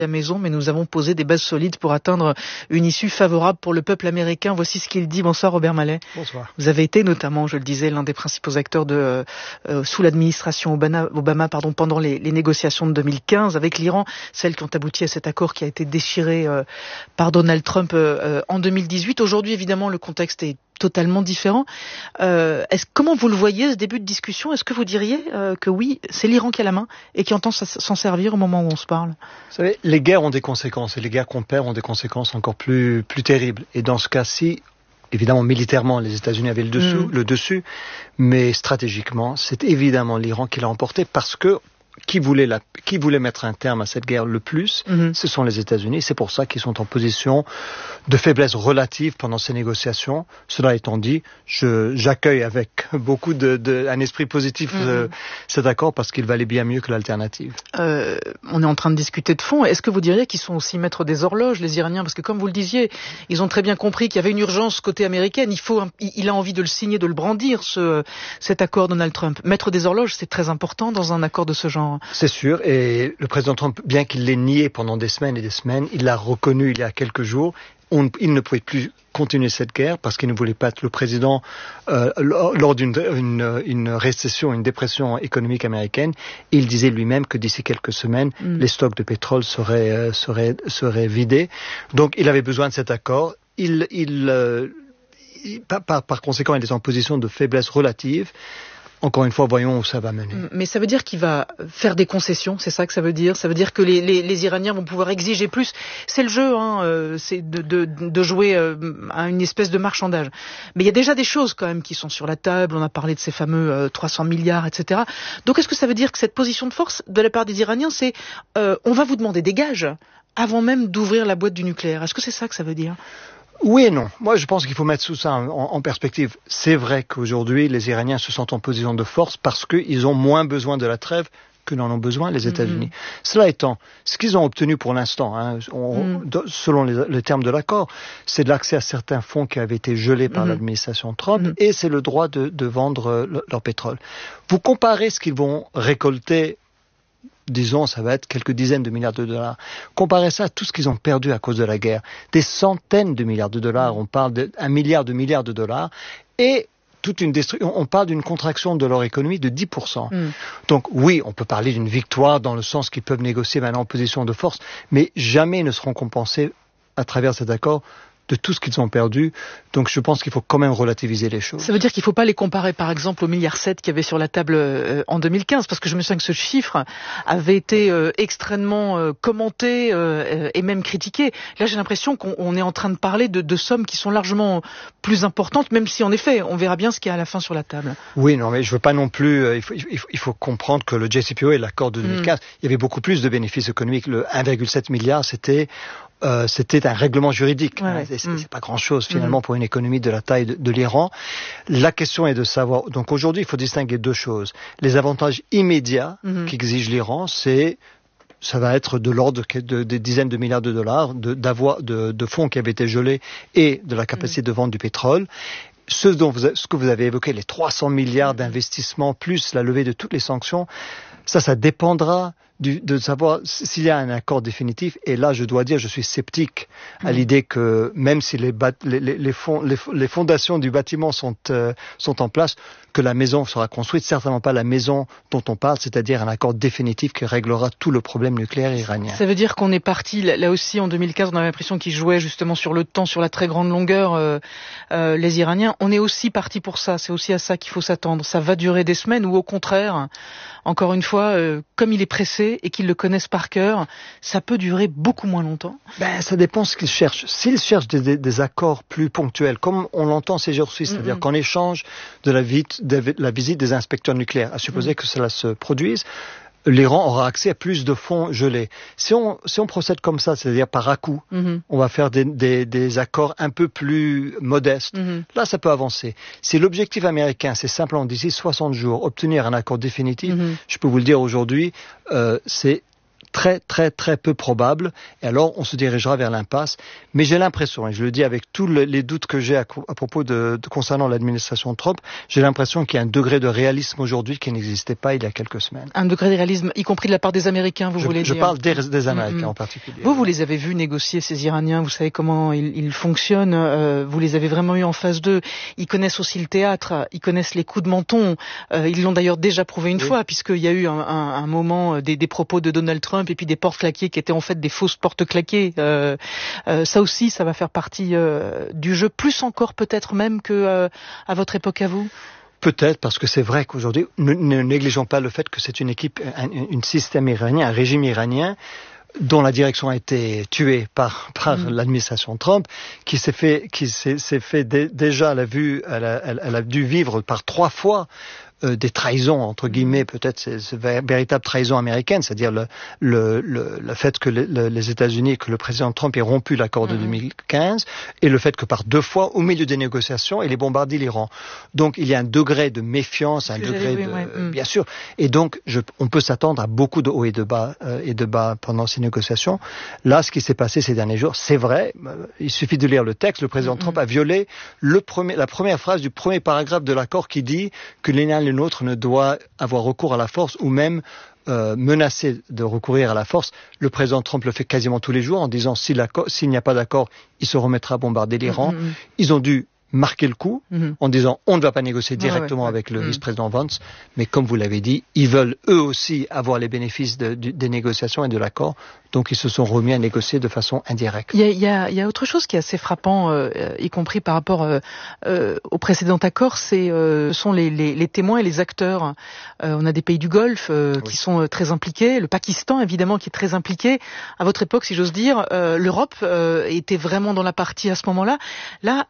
la maison, mais nous avons posé des bases solides pour atteindre une issue favorable pour le peuple américain. Voici ce qu'il dit. Bonsoir Robert Mallet. Bonsoir. Vous avez été notamment, je le disais, l'un des principaux acteurs sous l'administration Obama pendant les négociations de 2015 avec l'Iran, celles qui ont abouti à cet accord qui a été déchiré par Donald Trump en 2018. Aujourd'hui, évidemment, le contexte est totalement différent. Comment vous le voyez, ce début de discussion? Est-ce que vous diriez que oui, c'est l'Iran qui a la main et qui entend s'en servir au moment où on se parle? Vous savez, les guerres ont des conséquences et les guerres qu'on perd ont des conséquences encore plus terribles. Et dans ce cas-ci, évidemment, militairement, les États-Unis avaient le dessus, mais stratégiquement, c'est évidemment l'Iran qui l'a emporté parce que qui voulait mettre un terme à cette guerre le plus, ce sont les États-Unis. C'est pour ça qu'ils sont en position de faiblesse relative pendant ces négociations. Cela étant dit, j'accueille avec beaucoup un esprit positif cet accord parce qu'il valait bien mieux que l'alternative. On est en train de discuter de fond. Est-ce que vous diriez qu'ils sont aussi maîtres des horloges, les Iraniens? Parce que comme vous le disiez, ils ont très bien compris qu'il y avait une urgence côté américaine. Il a envie de le signer, de le brandir, cet accord Donald Trump. Maître des horloges, c'est très important dans un accord de ce genre. C'est sûr, et le président Trump, bien qu'il l'ait nié pendant des semaines et des semaines, il l'a reconnu il y a quelques jours. Il ne pouvait plus continuer cette guerre parce qu'il ne voulait pas être le président lors d'une récession, une dépression économique américaine. Il disait lui-même que d'ici quelques semaines, les stocks de pétrole seraient vidés. Donc il avait besoin de cet accord. Par conséquent, il est en position de faiblesse relative. Encore une fois, voyons où ça va mener. Mais ça veut dire qu'il va faire des concessions, c'est ça que ça veut dire? Ça veut dire que les Iraniens vont pouvoir exiger plus. C'est le jeu, c'est de jouer à une espèce de marchandage. Mais il y a déjà des choses quand même qui sont sur la table. On a parlé de ces fameux 300 milliards, etc. Donc est-ce que ça veut dire que cette position de force de la part des Iraniens, c'est on va vous demander des gages avant même d'ouvrir la boîte du nucléaire? Est-ce que c'est ça que ça veut dire? Oui et non. Moi, je pense qu'il faut mettre tout ça en perspective. C'est vrai qu'aujourd'hui, les Iraniens se sentent en position de force parce qu'ils ont moins besoin de la trêve que n'en ont besoin les États-Unis. Cela étant, ce qu'ils ont obtenu pour l'instant, selon les termes de l'accord, c'est de l'accès à certains fonds qui avaient été gelés par l'administration Trump et c'est le droit de vendre leur pétrole. Vous comparez ce qu'ils vont récolter, disons, ça va être quelques dizaines de milliards de dollars. Comparez ça à tout ce qu'ils ont perdu à cause de la guerre. Des centaines de milliards de dollars. On parle d'1 milliard de milliards de dollars. Et on parle d'une contraction de leur économie de 10%. Donc oui, on peut parler d'une victoire dans le sens qu'ils peuvent négocier maintenant en position de force, mais jamais ils ne seront compensés à travers cet accord de tout ce qu'ils ont perdu. Donc je pense qu'il faut quand même relativiser les choses. Ça veut dire qu'il ne faut pas les comparer par exemple au milliard 7 qu'il y avait sur la table en 2015, parce que je me souviens que ce chiffre avait été extrêmement commenté et même critiqué. Là j'ai l'impression qu'on est en train de parler de sommes qui sont largement plus importantes, même si en effet on verra bien ce qu'il y a à la fin sur la table. Oui, non mais je veux pas non plus, il faut comprendre que le JCPOA et l'accord de 2015, il y avait beaucoup plus de bénéfices économiques. Le 1,7 milliard c'était un règlement juridique. C'est pas grand-chose finalement pour une économie de la taille de l'Iran. La question est de savoir. Donc aujourd'hui, il faut distinguer deux choses. Les avantages immédiats qu'exige l'Iran, ça va être de l'ordre des dizaines de milliards de dollars de fonds qui avaient été gelés et de la capacité de vente du pétrole. Ce que vous avez évoqué, les 300 milliards d'investissements plus la levée de toutes les sanctions, ça dépendra de savoir s'il y a un accord définitif. Et là, je dois dire, je suis sceptique à l'idée que même si les fondations du bâtiment sont en place, que la maison sera construite, certainement pas la maison dont on parle, c'est-à-dire un accord définitif qui réglera tout le problème nucléaire iranien. Ça veut dire qu'on est parti, là aussi en 2015, on avait l'impression qu'ils jouaient justement sur le temps, sur la très grande longueur, les Iraniens. On est aussi parti pour ça, c'est aussi à ça qu'il faut s'attendre. Ça va durer des semaines ou au contraire, encore une fois, comme il est pressé et qu'ils le connaissent par cœur, ça peut durer beaucoup moins longtemps. Ça dépend ce qu'ils cherchent. S'ils cherchent des accords plus ponctuels, comme on l'entend ces jours-ci, c'est-à-dire qu'en échange de la visite des inspecteurs nucléaires, à supposer que cela se produise, l'Iran aura accès à plus de fonds gelés. Si on procède comme ça, c'est-à-dire par à-coup, on va faire des accords un peu plus modestes. Là, ça peut avancer. Si l'objectif américain, c'est simplement d'ici 60 jours obtenir un accord définitif, je peux vous le dire aujourd'hui, c'est très très très peu probable, et alors on se dirigera vers l'impasse. Mais j'ai l'impression, et je le dis avec tous les doutes que j'ai à propos concernant l'administration Trump, j'ai l'impression qu'il y a un degré de réalisme aujourd'hui qui n'existait pas il y a quelques semaines. Un degré de réalisme, y compris de la part des Américains, vous voulez dire? Je parle des Américains en particulier. Vous les avez vus négocier, ces Iraniens, vous savez comment ils fonctionnent, vous les avez vraiment eu en face d'eux. Ils connaissent aussi le théâtre, ils connaissent les coups de menton, ils l'ont d'ailleurs déjà prouvé une fois, puisqu'il y a eu un moment des propos de Donald Trump et puis des portes claquées qui étaient en fait des fausses portes claquées. Ça aussi, ça va faire partie du jeu, plus encore peut-être même que à votre époque à vous. Peut-être, parce que c'est vrai qu'aujourd'hui, ne négligeons pas le fait que c'est une équipe, un système iranien, un régime iranien dont la direction a été tuée par l'administration Trump, qui s'est fait déjà, elle a dû vivre par 3 fois des trahisons, entre guillemets, peut-être c'est véritable trahison américaine, c'est-à-dire le fait que les États-Unis, que le président Trump ait rompu l'accord de 2015, et le fait que par 2 fois, au milieu des négociations, il ait bombardé l'Iran. Donc il y a un degré de méfiance, un degré bien sûr, et donc on peut s'attendre à beaucoup de hauts et de bas pendant ces négociations. Là, ce qui s'est passé ces derniers jours, c'est vrai, il suffit de lire le texte, le président Trump a violé la première phrase du premier paragraphe de l'accord qui dit que l'un autre ne doit avoir recours à la force ou même menacer de recourir à la force. Le président Trump le fait quasiment tous les jours en disant s'il n'y a pas d'accord, il se remettra à bombarder l'Iran. Ils ont dû marquer le coup en disant on ne va pas négocier directement avec le vice-président Vance, mais comme vous l'avez dit, ils veulent eux aussi avoir les bénéfices des négociations et de l'accord, donc ils se sont remis à négocier de façon indirecte. Il y a autre chose qui est assez frappant, y compris par rapport au précédent accord, ce sont les témoins et les acteurs. On a des pays du Golfe qui sont très impliqués, le Pakistan évidemment qui est très impliqué. À votre époque, si j'ose dire, l'Europe était vraiment dans la partie à ce moment-là. Là,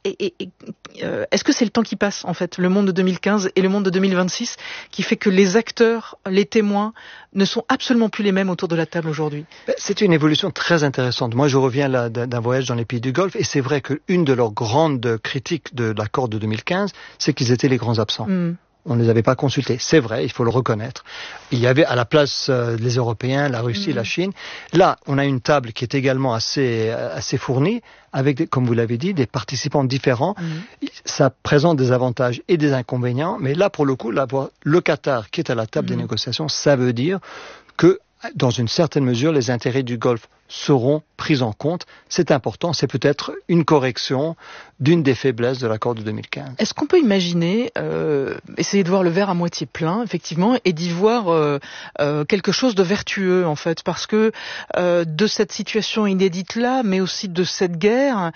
est-ce que c'est le temps qui passe, en fait, le monde de 2015 et le monde de 2026, qui fait que les acteurs, les témoins, ne sont absolument plus les mêmes autour de la table aujourd'hui? C'est une évolution très intéressante. Moi, je reviens là d'un voyage dans les pays du Golfe, et c'est vrai qu'une de leurs grandes critiques de l'accord de 2015, c'est qu'ils étaient les grands absents. On ne les avait pas consultés. C'est vrai, il faut le reconnaître. Il y avait à la place les Européens, la Russie, la Chine. Là, on a une table qui est également assez fournie, avec, comme vous l'avez dit, des participants différents. Ça présente des avantages et des inconvénients, mais là, pour le coup, le Qatar qui est à la table des négociations, ça veut dire que, dans une certaine mesure, les intérêts du Golfe seront pris en compte. C'est important, c'est peut-être une correction d'une des faiblesses de l'accord de 2015. Est-ce qu'on peut imaginer, essayer de voir le verre à moitié plein, effectivement, et d'y voir quelque chose de vertueux, en fait, parce que de cette situation inédite-là, mais aussi de cette guerre,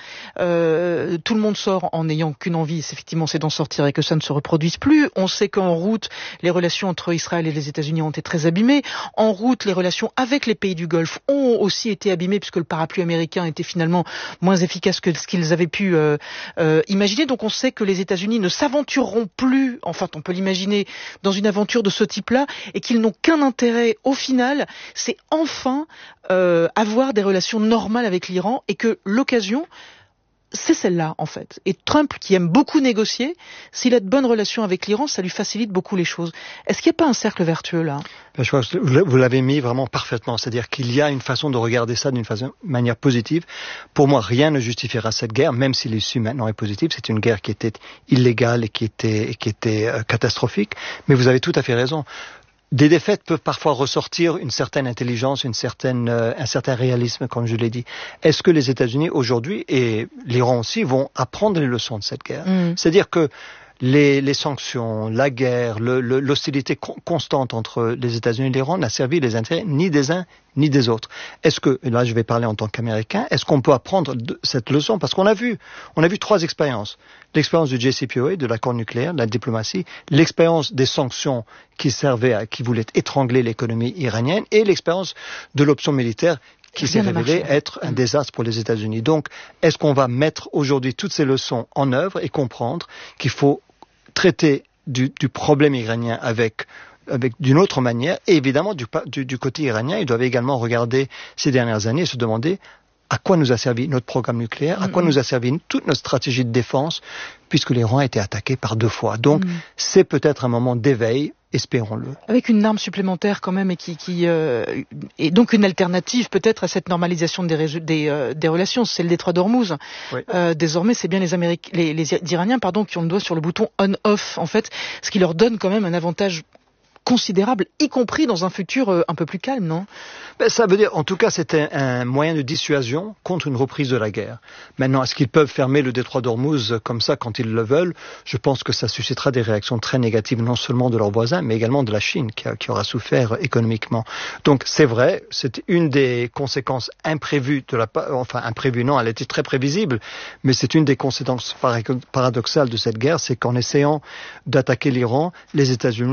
tout le monde sort en n'ayant qu'une envie, effectivement, c'est d'en sortir et que ça ne se reproduise plus. On sait qu'en route, les relations entre Israël et les États-Unis ont été très abîmées. En route, les relations avec les pays du Golfe ont aussi été abîmées, puisque le parapluie américain était finalement moins efficace que ce qu'ils avaient pu imaginer. Donc on sait que les États-Unis ne s'aventureront plus, enfin on peut l'imaginer, dans une aventure de ce type-là, et qu'ils n'ont qu'un intérêt au final, c'est enfin avoir des relations normales avec l'Iran, et que l'occasion, c'est celle-là, en fait. Et Trump, qui aime beaucoup négocier, s'il a de bonnes relations avec l'Iran, ça lui facilite beaucoup les choses. Est-ce qu'il n'y a pas un cercle vertueux, là? Je crois que vous l'avez mis vraiment parfaitement. C'est-à-dire qu'il y a une façon de regarder ça d'une manière positive. Pour moi, rien ne justifiera cette guerre, même si l'issue maintenant est positive. C'est une guerre qui était illégale et qui était catastrophique. Mais vous avez tout à fait raison. Des défaites peuvent parfois ressortir une certaine intelligence, un certain réalisme, comme je l'ai dit. Est-ce que les États-Unis aujourd'hui et l'Iran aussi vont apprendre les leçons de cette guerre? C'est-à-dire que les sanctions, la guerre, l'hostilité constante entre les États-Unis et l'Iran n'a servi les intérêts ni des uns ni des autres. Est-ce que, et là je vais parler en tant qu'Américain, est-ce qu'on peut apprendre cette leçon? Parce qu'on a vu 3 expériences. L'expérience du JCPOA, de l'accord nucléaire, de la diplomatie, l'expérience des sanctions qui voulaient étrangler l'économie iranienne, et l'expérience de l'option militaire qui s'est révélée être un désastre pour les États-Unis. Donc, est-ce qu'on va mettre aujourd'hui toutes ces leçons en œuvre et comprendre qu'il faut traiter du problème iranien avec d'une autre manière, et évidemment du côté iranien, ils doivent également regarder ces dernières années et se demander à quoi nous a servi notre programme nucléaire, à quoi nous a servi toute notre stratégie de défense, puisque l'Iran a été attaqué par 2 fois. Donc, c'est peut-être un moment d'éveil, espérons-le. Avec une arme supplémentaire quand même, et donc une alternative peut-être à cette normalisation des relations, c'est le détroit d'Ormuz. Oui. Désormais, c'est bien les Iraniens qui ont le doigt sur le bouton on-off, en fait, ce qui leur donne quand même un avantage considérable, y compris dans un futur un peu plus calme, non? Ça veut dire, en tout cas, c'était un moyen de dissuasion contre une reprise de la guerre. Maintenant, est-ce qu'ils peuvent fermer le détroit d'Ormuz comme ça quand ils le veulent? Je pense que ça suscitera des réactions très négatives, non seulement de leurs voisins, mais également de la Chine, qui aura souffert économiquement. Donc, c'est vrai, c'est une des conséquences imprévues imprévues, non, elle était très prévisible, mais c'est une des conséquences paradoxales de cette guerre, c'est qu'en essayant d'attaquer l'Iran, les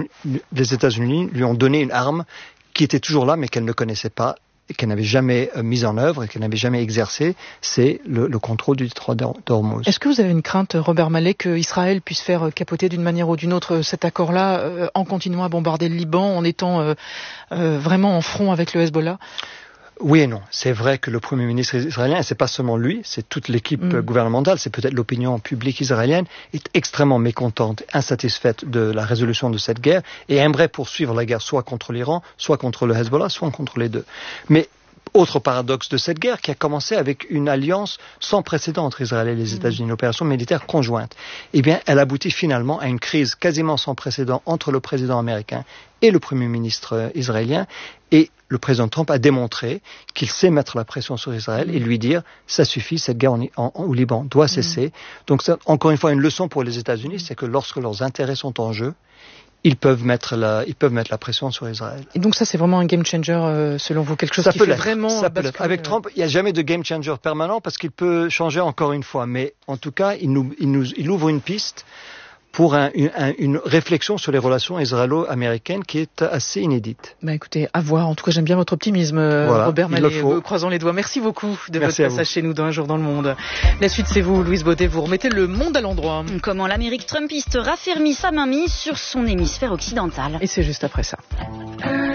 États-Unis lui ont donné une arme qui était toujours là, mais qu'elle ne connaissait pas, et qu'elle n'avait jamais mise en œuvre, et qu'elle n'avait jamais exercée, c'est le contrôle du détroit d'Ormuz. Est-ce que vous avez une crainte, Robert Mallet, qu'Israël puisse faire capoter d'une manière ou d'une autre cet accord-là, en continuant à bombarder le Liban, en étant vraiment en front avec le Hezbollah? Oui et non. C'est vrai que le Premier ministre israélien, et c'est pas seulement lui, c'est toute l'équipe gouvernementale, c'est peut-être l'opinion publique israélienne, est extrêmement mécontente, insatisfaite de la résolution de cette guerre et aimerait poursuivre la guerre soit contre l'Iran, soit contre le Hezbollah, soit contre les deux. Mais autre paradoxe de cette guerre qui a commencé avec une alliance sans précédent entre Israël et les États-Unis, une opération militaire conjointe. Eh bien, elle aboutit finalement à une crise quasiment sans précédent entre le président américain et le Premier ministre israélien. Et le président Trump a démontré qu'il sait mettre la pression sur Israël et lui dire « ça suffit, cette guerre au Liban doit cesser ». Donc, c'est encore une fois une leçon pour les États-Unis, c'est que lorsque leurs intérêts sont en jeu, ils peuvent mettre la pression sur Israël. Et donc ça, c'est vraiment un game changer, selon vous, quelque chose qui fait vraiment basculer. Avec Trump, il n'y a jamais de game changer permanent parce qu'il peut changer encore une fois. Mais en tout cas, il ouvre une piste pour une réflexion sur les relations israélo-américaines qui est assez inédite. Écoutez, à voir. En tout cas, j'aime bien votre optimisme, voilà, Robert Mallet. Croisons les doigts. Merci beaucoup de votre passage chez nous dans Un jour dans le monde. La suite, c'est vous, Louise Baudet. Vous remettez le monde à l'endroit. Comment l'Amérique trumpiste raffermit sa mainmise sur son hémisphère occidental. Et c'est juste après ça.